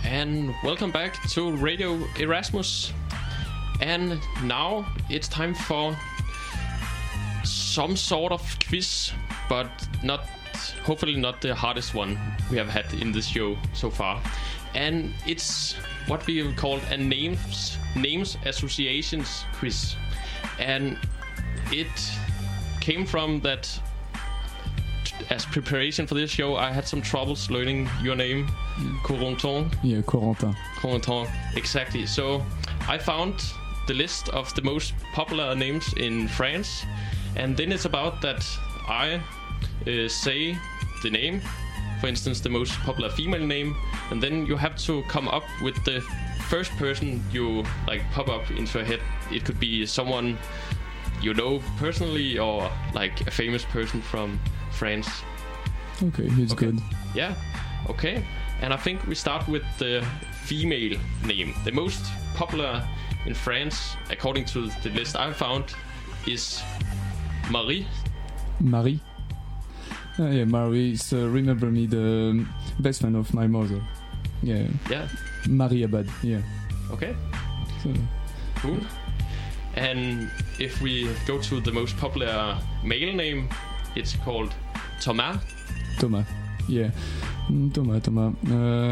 and welcome back to Radio Erasmus. And now it's time for some sort of quiz, but hopefully not the hardest one we have had in this show so far. And it's what we have called a names associations quiz. And it came from that as preparation for this show, I had some troubles learning your name, Corentin. Yeah, Corentin. Corentin, exactly. So I found the list of the most popular names in France, and then it's about that I say the name, for instance, the most popular female name, and then you have to come up with the first person you like pop up into your head. It could be someone you know personally or like a famous person from France. Okay, it's good. Yeah, okay. And I think we start with the female name. The most popular in France, according to the list I found, is Marie. Marie? Yeah, Marie is, remember me, the best friend of my mother. Yeah. Yeah. Marie Abad, yeah. Okay. So. Cool. And if we go to the most popular male name, it's called Thomas. Thomas, yeah. Thomas.